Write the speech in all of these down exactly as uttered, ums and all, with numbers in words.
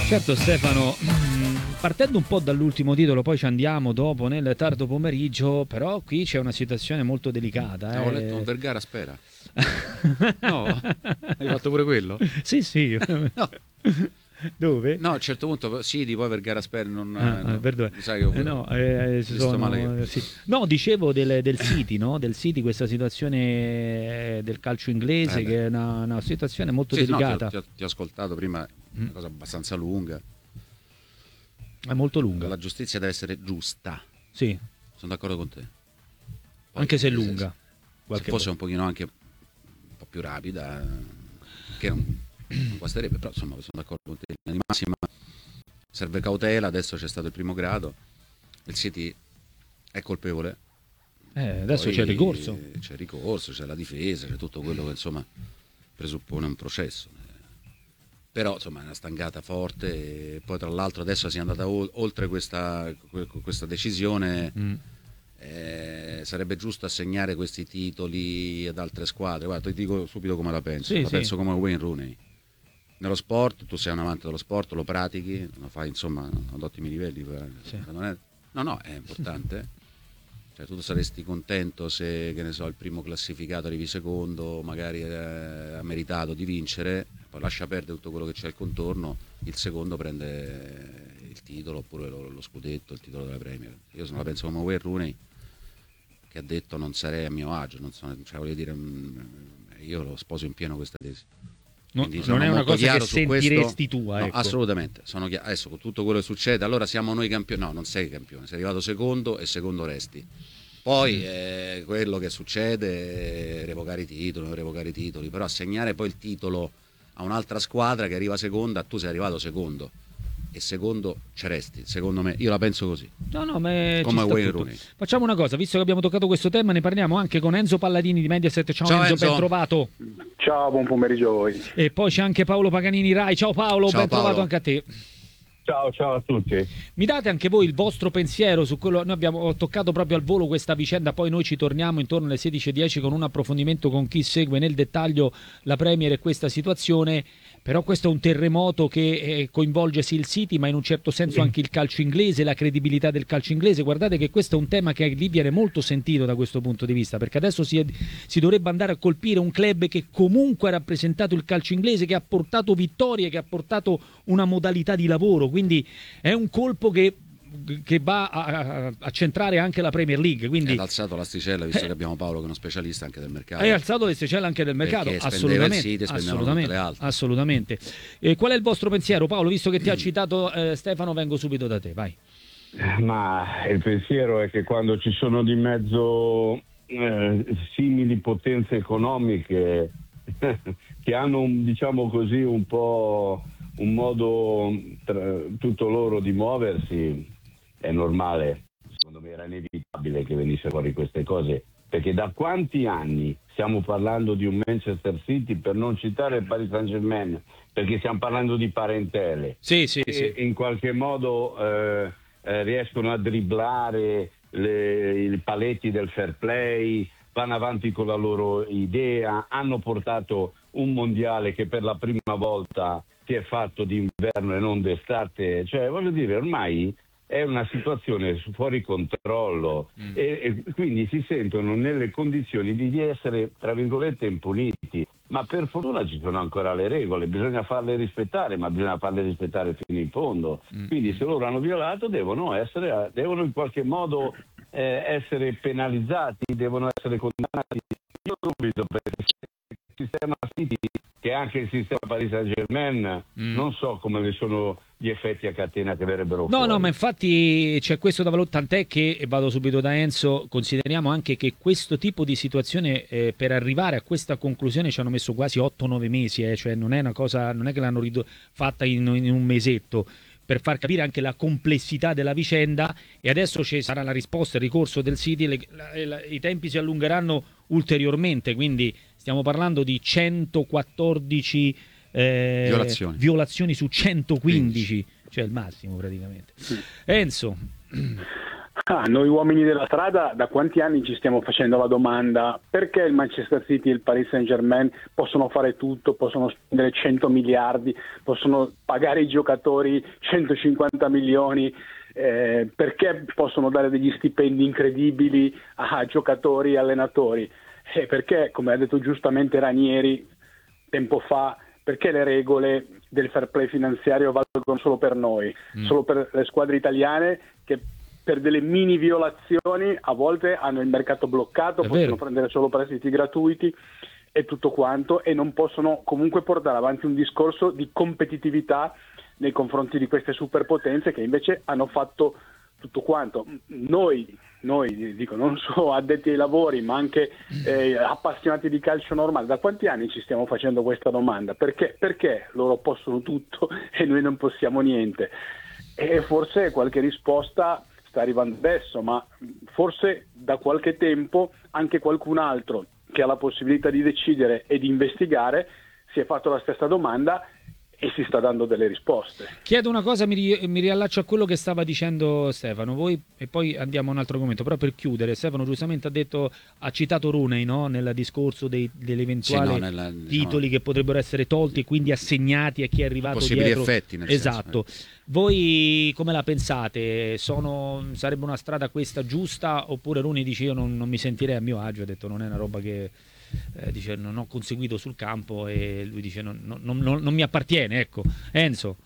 Certo Stefano, partendo un po' dall'ultimo titolo, poi ci andiamo dopo nel tardo pomeriggio, però qui c'è una situazione molto delicata. No, eh. ho letto un Vergara spera. No, hai fatto pure quello? Sì, sì. No. Dove? No, a un certo punto sì, di poi Vergara spera non, Ah, no, perdone. sai che ho Eh, no, eh, ci visto sono, male io. eh, sì. No, dicevo del, del City, no? Del City, questa situazione del calcio inglese, Eh, che è una, una situazione molto sì, no, ti, ho, delicata. ti, ho, ti ho ascoltato prima, una cosa abbastanza lunga. È molto lunga. La giustizia deve essere giusta. Sì. Sono d'accordo con te. Poi, Anche se è se- lunga. Se Qualche fosse volta. un pochino anche un po' più rapida, eh, che non, non guasterebbe, però insomma sono d'accordo con te. Di massima serve cautela, adesso c'è stato il primo grado, il City è colpevole. Eh, adesso Poi c'è il ricorso. C'è il ricorso, c'è la difesa, c'è tutto quello che insomma presuppone un processo. Però insomma è una stangata forte e poi tra l'altro adesso si è andata o- oltre questa, questa decisione. Mm. Eh, sarebbe giusto assegnare questi titoli ad altre squadre. Guarda, ti dico subito come la penso. Sì, la sì. penso come Wayne Rooney. Nello sport, tu sei un amante dello sport, lo pratichi, lo fai insomma ad ottimi livelli. Sì. Non è... No, no, è importante. Cioè, tu saresti contento se, che ne so, il primo classificato arrivi secondo, magari eh, ha meritato di vincere, poi lascia perdere tutto quello che c'è al contorno, il secondo prende il titolo oppure lo, lo scudetto, il titolo della Premier. Io se non la penso come Wayne Rooney, che ha detto non sarei a mio agio, non so, cioè, voglio dire, io lo sposo in pieno questa tesi. No, non è una cosa che sentiresti tu, no, ecco. assolutamente. Sono chiaro. Adesso con tutto quello che succede, allora siamo noi campioni. No, non sei campione, sei arrivato secondo e secondo resti. Poi eh, quello che succede è revocare i titoli, non revocare i titoli, però assegnare poi il titolo a un'altra squadra che arriva seconda, tu sei arrivato secondo e secondo ci resti, secondo me, io la penso così. No, no, ma come ci sta Wayne tutto. Rooney. Facciamo una cosa, visto che abbiamo toccato questo tema, ne parliamo anche con Enzo Palladini di Mediaset. Ciao, Ciao Enzo, Enzo. ben trovato. Ciao, buon pomeriggio a voi. E poi c'è anche Paolo Paganini Rai. Ciao Paolo, Ciao, ben Paolo. trovato anche a te. Ciao, ciao a tutti. Mi date anche voi il vostro pensiero su quello. Noi abbiamo toccato proprio al volo questa vicenda, poi noi ci torniamo intorno alle sedici e dieci con un approfondimento con chi segue nel dettaglio la Premier e questa situazione. Però questo è un terremoto che eh, coinvolge sì il City, ma in un certo senso anche il calcio inglese, la credibilità del calcio inglese. Guardate che questo è un tema che lì viene molto sentito da questo punto di vista, perché adesso si, è, si dovrebbe andare a colpire un club che comunque ha rappresentato il calcio inglese, che ha portato vittorie, che ha portato una modalità di lavoro. Quindi è un colpo che che va a, a, a centrare anche la Premier League, quindi È alzato l'asticella, visto eh, che abbiamo Paolo che è uno specialista anche del mercato. hai alzato le asticelle anche del mercato, Perché spendeva assolutamente, il City, spendevano assolutamente, tutte le altre. assolutamente. Eh, qual è il vostro pensiero, Paolo? Visto che ti ha citato eh, Stefano, vengo subito da te, vai. Ma il pensiero è che quando ci sono di mezzo eh, simili potenze economiche che hanno un, diciamo così un po' un modo tra, tutto loro di muoversi, è normale, secondo me era inevitabile che venisse fuori queste cose, perché da quanti anni stiamo parlando di un Manchester City, per non citare il Paris Saint-Germain, perché stiamo parlando di parentele, Sì, sì, e sì. in qualche modo eh, eh, riescono a dribblare le, i paletti del fair play, vanno avanti con la loro idea, hanno portato un mondiale che per la prima volta si è fatto d'inverno e non d'estate, cioè voglio dire ormai è una situazione fuori controllo mm. e, e quindi si sentono nelle condizioni di, di essere tra virgolette impuniti, ma per fortuna ci sono ancora le regole, bisogna farle rispettare, ma bisogna farle rispettare fino in fondo, mm. quindi se loro hanno violato devono essere, devono in qualche modo eh, essere penalizzati, devono essere condannati. Io dubito perché il sistema City, che è anche il sistema Paris Saint-Germain, mm. non so come ne sono gli effetti a catena che verrebbero no, fuori. No, ma infatti c'è questo da valutare, tant'è che, e vado subito da Enzo, consideriamo anche che questo tipo di situazione eh, per arrivare a questa conclusione ci hanno messo quasi otto nove mesi, eh, cioè non è una cosa, non è che l'hanno rido- fatta in, in un mesetto, per far capire anche la complessità della vicenda, e adesso ci sarà la risposta, il ricorso del City, le, la, la, i tempi si allungheranno ulteriormente, quindi stiamo parlando di centoquattordici eh, violazioni. violazioni su centoquindici, cioè il massimo praticamente. Enzo. Ah, noi uomini della strada da quanti anni ci stiamo facendo la domanda perché il Manchester City e il Paris Saint-Germain possono fare tutto, possono spendere cento miliardi, possono pagare i giocatori centocinquanta milioni, eh, perché possono dare degli stipendi incredibili a giocatori e allenatori? Eh, perché, come ha detto giustamente Ranieri tempo fa, perché le regole del fair play finanziario valgono solo per noi, mm. solo per le squadre italiane che per delle mini violazioni a volte hanno il mercato bloccato, È possono vero. prendere solo prestiti gratuiti e tutto quanto, e non possono comunque portare avanti un discorso di competitività nei confronti di queste superpotenze che invece hanno fatto tutto quanto. Noi, noi dico, non solo addetti ai lavori, ma anche eh, appassionati di calcio normale, da quanti anni ci stiamo facendo questa domanda? Perché, perché loro possono tutto e noi non possiamo niente? E forse qualche risposta sta arrivando adesso, ma forse da qualche tempo anche qualcun altro che ha la possibilità di decidere e di investigare si è fatto la stessa domanda e si sta dando delle risposte. Chiedo una cosa, mi, ri- mi riallaccio a quello che stava dicendo Stefano, voi e poi andiamo a un altro argomento, però per chiudere, Stefano giustamente ha detto, ha citato Rooney, no? Nel discorso dei, degli eventuali Sì, no, nella, diciamo, titoli che potrebbero essere tolti e quindi assegnati a chi è arrivato possibili dietro. effetti, nel Esatto. senso, eh. Voi come la pensate? Sono, sarebbe una strada questa giusta, oppure Rooney dice io non, non mi sentirei a mio agio, ha detto non è una roba che eh, dice non ho conseguito sul campo, e lui dice non, non, non, non mi appartiene, ecco. Enzo?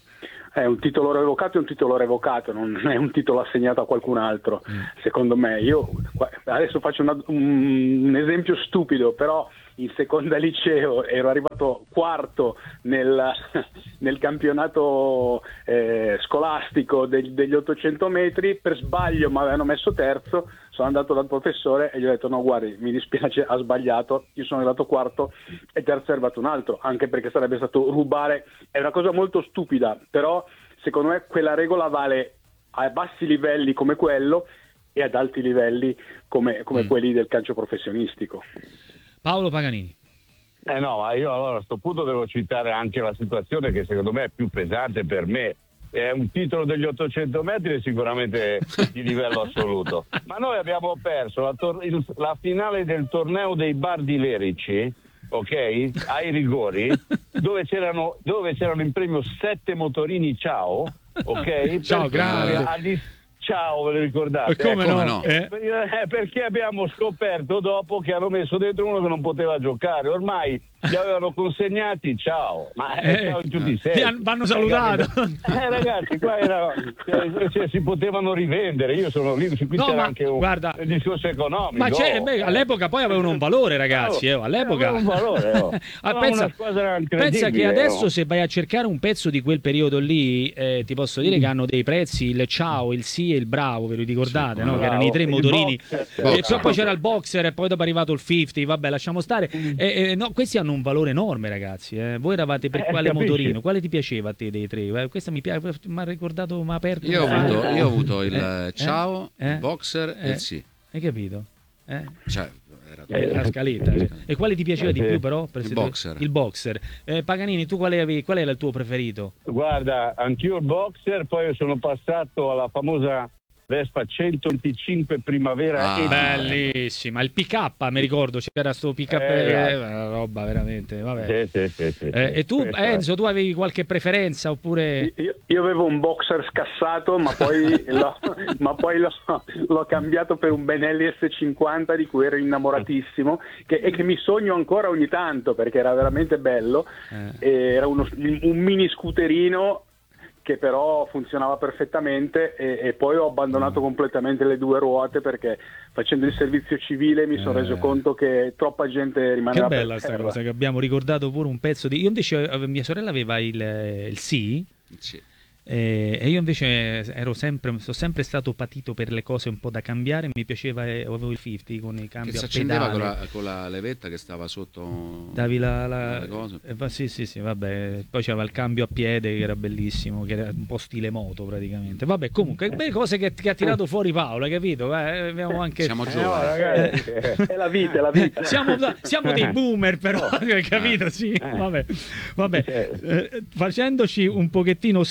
È un titolo revocato, è un titolo revocato, non è un titolo assegnato a qualcun altro, mm. secondo me. Io adesso faccio una, un, un esempio stupido, però in seconda liceo ero arrivato quarto nel, nel campionato eh, scolastico degli, degli ottocento metri, per sbaglio mi avevano messo terzo, sono andato dal professore e gli ho detto no guardi mi dispiace, ha sbagliato, io sono arrivato quarto e terzo è arrivato un altro, anche perché sarebbe stato rubare. È una cosa molto stupida, però secondo me quella regola vale a bassi livelli come quello e ad alti livelli come, come mm. quelli del calcio professionistico. Paolo Paganini. Eh no, ma io allora a questo punto devo citare anche la situazione che secondo me è più pesante per me. È un titolo degli ottocento metri sicuramente di livello assoluto. Ma noi abbiamo perso la, tor- il, la finale del torneo dei bar di Lerici, ok? Ai rigori, dove c'erano, dove c'erano in premio sette motorini Ciao, ok? Ciao, grande. Ciao, ve lo ricordate? E come, eh, no? no? Eh? Eh, perché abbiamo scoperto dopo che hanno messo dentro uno che non poteva giocare, ormai li avevano consegnati, ciao, ma eh, ciao in tutti i sensi. Ti vanno salutato. Eh ragazzi, qua era, cioè, cioè, si potevano rivendere, io sono lì, qui No, c'era ma anche un, guarda, un discorso economico. Ma c'è, beh, all'epoca poi avevano un valore, ragazzi, eh, all'epoca. Avevano un valore, oh. Ah, No, pensa, una squadra pensa che incredibile, adesso oh. se vai a cercare un pezzo di quel periodo lì, eh, ti posso dire che hanno dei prezzi, il Ciao, il Sì e il Bravo, ve lo ricordate, Sì, no? bravo. Che erano i tre Il motorini. boxer. E poi, poi c'era il Boxer e poi dopo è arrivato il cinquanta, vabbè, lasciamo stare. E, e, no, questi hanno un valore enorme, ragazzi. Eh. Voi eravate per Eh, quale capisci? motorino? Quale ti piaceva a te dei tre? Eh, Questa mi piace, mi ha ricordato, mi ha aperto. Io ho una- avuto, io ho avuto il Eh, Ciao, eh, il Boxer e eh. il Sì. Hai capito? Eh? Cioè, era Eh, la scaletta. Eh, E quale ti piaceva di sì. più però? Per Il se- Boxer. Il Boxer. Eh, Paganini, tu quale avevi, qual era il tuo preferito? Guarda, anch'io il Boxer, poi sono passato alla famosa Vespa centoventicinque Primavera Ah, e Bellissima, il pick up, mi ricordo, c'era sto pick up, Eh, eh, una roba veramente, vabbè. Sì, sì, sì, sì, Eh, sì. e tu Questo è. Enzo, tu avevi qualche preferenza oppure... Io, io avevo un boxer scassato, ma poi, l'ho, ma poi l'ho, l'ho cambiato per un Benelli S cinquanta di cui ero innamoratissimo che, e che mi sogno ancora ogni tanto perché era veramente bello. Eh. E era uno, un mini scooterino che però funzionava perfettamente e, e poi ho abbandonato completamente le due ruote perché facendo il servizio civile mi sono Eh. reso conto che troppa gente Che rimaneva bella per sta terra. cosa, che abbiamo ricordato pure un pezzo di... Io invece, ave- mia sorella aveva il, il Sì, Sì. eh, e io invece ero sempre, sono sempre stato patito per le cose un po' da cambiare, mi piaceva, eh, avevo il cinquanta con i cambi Che si a accendeva pedale. con la, con la levetta che stava sotto Davi la, la- le cose. eh, va- sì, sì, sì, vabbè. Poi c'era il cambio a piede che era bellissimo, che era un po' stile moto praticamente. Vabbè, comunque, belle cose che, che ha tirato fuori Paolo, hai capito? Eh, abbiamo anche... Siamo Eh, no, giovani. ragazzi, È la vita, è la vita. Siamo, siamo dei boomer però, hai capito? Sì, vabbè, vabbè. Eh, facendoci un pochettino seri,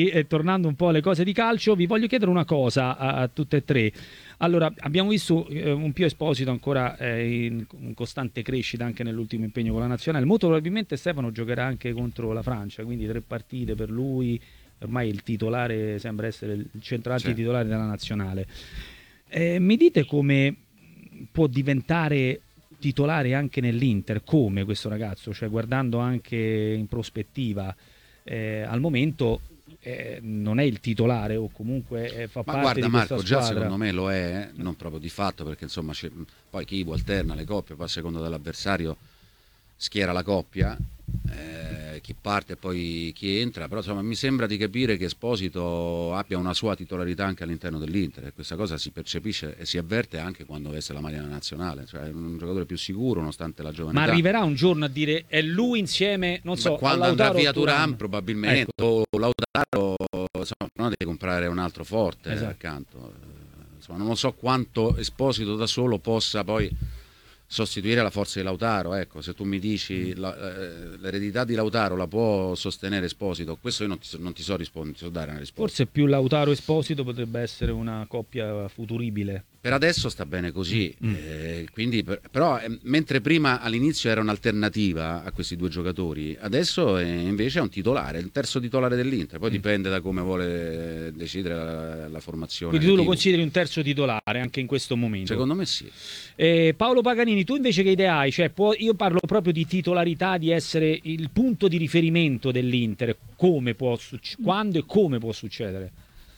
poi eh, tornando un po' alle cose di calcio, vi voglio chiedere una cosa a, a tutte e tre. Allora, abbiamo visto eh, un Pio Esposito ancora eh, in, in costante crescita anche nell'ultimo impegno con la nazionale. Molto probabilmente Stefano giocherà anche contro la Francia, quindi tre partite per lui. Ormai il titolare sembra essere il centravanti sì. titolare della nazionale. Eh, mi dite come può diventare titolare anche nell'Inter, come questo ragazzo, cioè guardando anche in prospettiva, eh, al momento eh, non è il titolare o comunque eh, fa Ma parte guarda di Marco, questa già squadra. secondo me lo è, non proprio di fatto, perché insomma c'è, poi chi alterna le coppie, poi a seconda dell'avversario schiera la coppia, eh, chi parte e poi chi entra, però insomma mi sembra di capire che Esposito abbia una sua titolarità anche all'interno dell'Inter, e questa cosa si percepisce e si avverte anche quando veste la maglia nazionale, cioè è un giocatore più sicuro nonostante la giovane Ma età. arriverà un giorno a dire è lui insieme, non so, Ma quando a andrà Lautaro via o Thuram? Thuram probabilmente, Ecco. o Lautaro, insomma, no, deve comprare un altro forte Esatto. accanto. Insomma, non so quanto Esposito da solo possa poi sostituire la forza di Lautaro. Ecco, se tu mi dici la, eh, l'eredità di Lautaro la può sostenere Esposito, questo io non ti so, non ti so rispondere, ti so dare una risposta. Forse più Lautaro Esposito potrebbe essere una coppia futuribile. Per adesso sta bene così, Mm. eh, quindi per, però eh, mentre prima all'inizio era un'alternativa a questi due giocatori, adesso eh, invece è un titolare, il terzo titolare dell'Inter, poi Mm. dipende da come vuole decidere la, la formazione. Quindi tu lo tipo. consideri un terzo titolare anche in questo momento? Secondo me sì. Eh, Paolo Paganini, tu invece che idea hai? Cioè, può, io parlo proprio di titolarità, di essere il punto di riferimento dell'Inter. Come può succ- quando e come può succedere?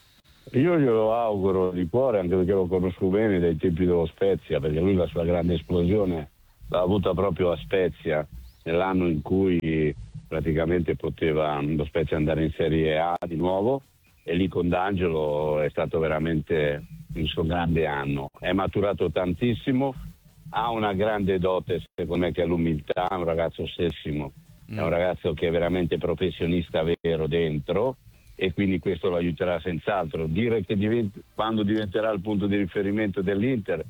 Io glielo auguro di cuore, anche perché lo conosco bene dai tempi dello Spezia, perché lui la sua grande esplosione l'ha avuta proprio a Spezia, nell'anno in cui praticamente poteva lo Spezia andare in Serie A di nuovo, e lì con D'Angelo è stato veramente il suo grande anno. È maturato tantissimo, ha una grande dote, secondo me, che è l'umiltà, è un ragazzo sessimo, mm. è un ragazzo che è veramente professionista vero dentro, e quindi questo lo aiuterà senz'altro. Dire che divent- quando diventerà il punto di riferimento dell'Inter,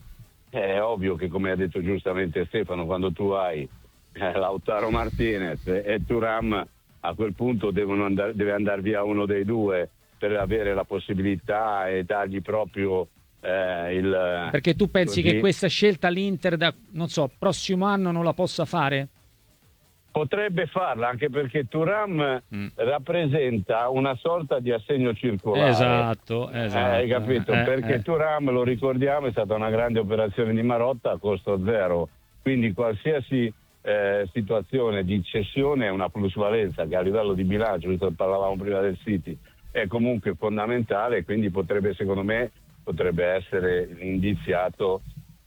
è ovvio che, come ha detto giustamente Stefano, quando tu hai eh, Lautaro Martinez e Thuram, a quel punto devono andare, deve andare via uno dei due per avere la possibilità e dargli proprio eh, il... Perché tu pensi così. che questa scelta l'Inter da, non so, prossimo anno non la possa fare? Potrebbe farla, anche perché Thuram Mm. rappresenta una sorta di assegno circolare. Esatto, Eh, esatto. hai capito? Eh, perché eh. Thuram, lo ricordiamo, è stata una grande operazione di Marotta a costo zero, quindi qualsiasi eh, situazione di cessione è una plusvalenza che a livello di bilancio, visto che parlavamo prima del City, è comunque fondamentale, quindi potrebbe, secondo me, potrebbe essere indiziato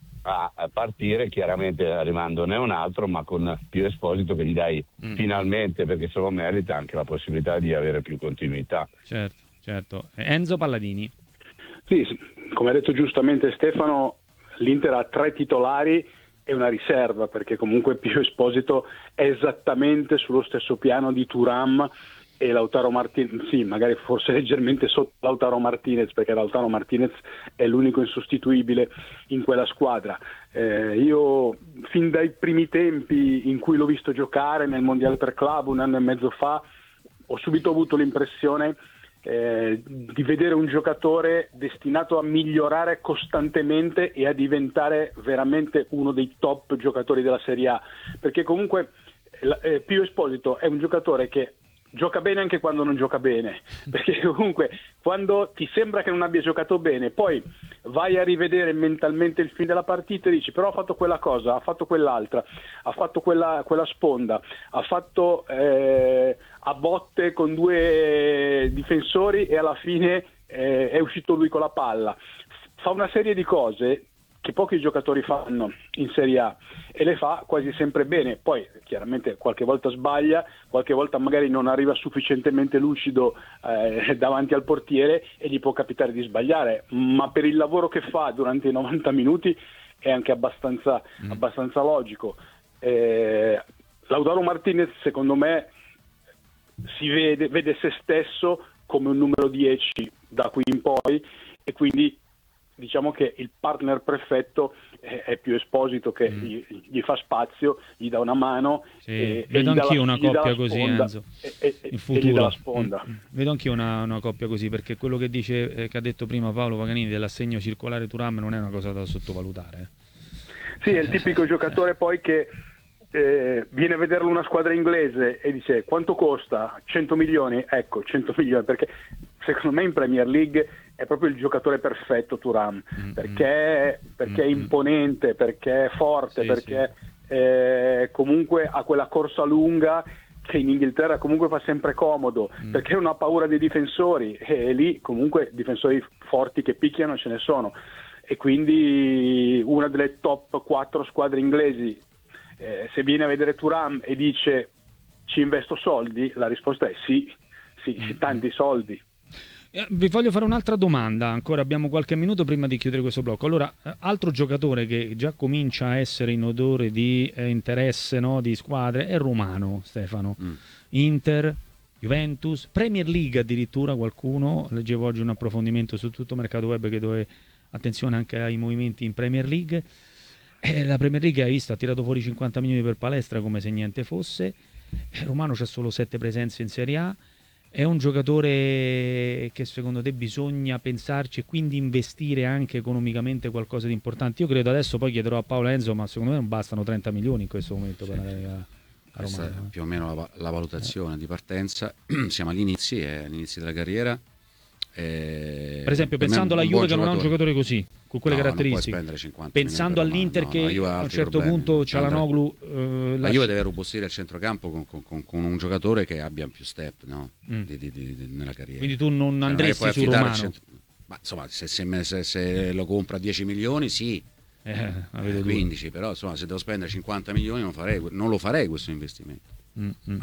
a partire, chiaramente arrivandone un altro, ma con Pio Esposito che gli dai mm. finalmente, perché se lo merita, anche la possibilità di avere più continuità. Certo, certo. Enzo Palladini. Sì, come ha detto giustamente Stefano, l'Inter ha tre titolari e una riserva, perché comunque Pio Esposito è esattamente sullo stesso piano di Thuram e Lautaro Martinez, sì, magari forse leggermente sotto Lautaro Martinez, perché Lautaro Martinez è l'unico insostituibile in quella squadra. Eh, io fin dai primi tempi in cui l'ho visto giocare nel Mondiale per Club un anno e mezzo fa, ho subito avuto l'impressione eh, di vedere un giocatore destinato a migliorare costantemente e a diventare veramente uno dei top giocatori della Serie A, perché comunque eh, Pio Esposito è un giocatore che gioca bene anche quando non gioca bene, perché comunque quando ti sembra che non abbia giocato bene, poi vai a rivedere mentalmente il film della partita e dici però ha fatto quella cosa, ha fatto quell'altra, ha fatto quella, quella sponda, ha fatto eh, a botte con due difensori e alla fine eh, è uscito lui con la palla. Fa una serie di cose che pochi giocatori fanno in Serie A e le fa quasi sempre bene. Poi chiaramente qualche volta sbaglia, qualche volta magari non arriva sufficientemente lucido eh, davanti al portiere e gli può capitare di sbagliare, ma per il lavoro che fa durante i novanta minuti è anche abbastanza, mm. abbastanza logico. Eh, Lautaro Martinez secondo me si vede, vede se stesso come un numero dieci da qui in poi, e quindi diciamo che il partner perfetto è, è più Esposito, che mm. gli, gli fa spazio, gli dà una mano. Sì, e, vedo e anch'io la, una coppia così, Enzo. E, e, in e futuro. gli dà la sponda. Mm. Vedo anch'io una, una coppia così, perché quello che dice eh, che ha detto prima Paolo Paganini dell'assegno circolare Thuram non è una cosa da sottovalutare. Sì, è il tipico giocatore poi che eh, viene a vederlo una squadra inglese e dice quanto costa? cento milioni? Ecco, cento milioni, perché secondo me in Premier League è proprio il giocatore perfetto Thuram, mm-hmm. perché, perché mm-hmm. è imponente, perché è forte, sì, perché sì. Eh, comunque ha quella corsa lunga che in Inghilterra comunque fa sempre comodo, mm. perché non ha paura dei difensori, e lì comunque difensori forti che picchiano ce ne sono, e quindi una delle top quattro squadre inglesi, eh, se viene a vedere Thuram e dice ci investo soldi, la risposta è sì, sì, mm. tanti soldi. Vi voglio fare un'altra domanda, ancora abbiamo qualche minuto prima di chiudere questo blocco. Allora, altro giocatore che già comincia a essere in odore di eh, interesse, no, di squadre è Romano, Stefano. Mm. Inter, Juventus, Premier League addirittura qualcuno, leggevo oggi un approfondimento su tutto Mercato Web che dove attenzione anche ai movimenti in Premier League. Eh, la Premier League, hai visto, ha tirato fuori cinquanta milioni per Palestra come se niente fosse. Romano c'ha solo sette presenze in Serie A. È un giocatore che secondo te bisogna pensarci e quindi investire anche economicamente qualcosa di importante? Io credo, adesso poi chiederò a Paolo Enzo, ma secondo me non bastano trenta milioni in questo momento per andare a, a Romano. Questa è più o meno la, la valutazione eh. di partenza. Siamo agli inizi, è all'inizio della carriera. E per esempio, per pensando alla Juve che non ha un giocatore così, con quelle no, caratteristiche, pensando all'Inter che no, a un certo problemi. punto Çalhanoğlu eh, la Juve deve robustire il centrocampo con, con, con un giocatore che abbia più step, no? mm. di, di, di, di, nella carriera. Quindi tu non cioè, andresti non su Romano? Centro... Ma insomma, se, se, se, se lo compra a dieci milioni, sì, eh, eh, quindici, però insomma, se devo spendere cinquanta milioni non, farei, non lo farei questo investimento. Mm-hmm.